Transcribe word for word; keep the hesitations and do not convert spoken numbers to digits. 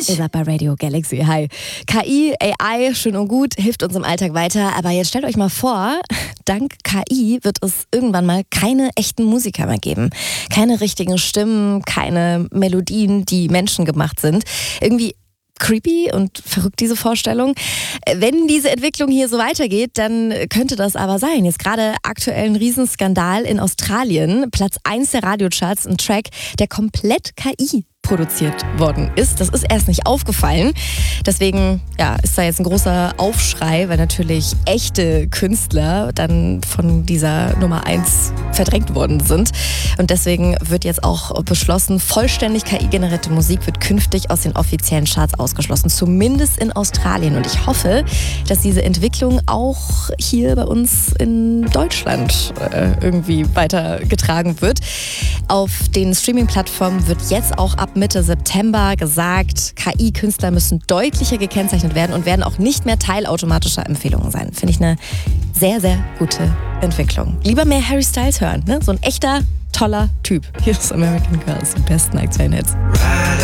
nicht. Ihr seid bei Radio Galaxy. Hi. K I, A I, schön und gut, hilft uns im Alltag weiter. Aber jetzt stellt euch mal vor, dank K I wird es irgendwann mal keine echten Musiker mehr geben. Keine richtigen Stimmen, keine Melodien, die menschengemacht sind. Irgendwie creepy und verrückt, diese Vorstellung. Wenn diese Entwicklung hier so weitergeht, dann könnte das aber sein. Jetzt gerade aktuell ein Riesenskandal in Australien. Platz eins der Radiocharts, ein Track, der komplett K I produziert worden ist. Das ist erst nicht aufgefallen. Deswegen ja, ist da jetzt ein großer Aufschrei, weil natürlich echte Künstler dann von dieser Nummer eins verdrängt worden sind. Und deswegen wird jetzt auch beschlossen, vollständig K I-generierte Musik wird künftig aus den offiziellen Charts ausgeschlossen. Zumindest in Australien. Und ich hoffe, dass diese Entwicklung auch hier bei uns in Deutschland äh, irgendwie weitergetragen wird. Auf den Streaming-Plattformen wird jetzt auch ab Mitte September gesagt, K I-Künstler müssen deutlicher gekennzeichnet werden und werden auch nicht mehr Teil automatischer Empfehlungen sein. Finde ich eine sehr, sehr gute Entwicklung. Lieber mehr Harry Styles hören, ne? So ein echter, toller Typ. Hier ist American Girls, die besten aktuellen Hits.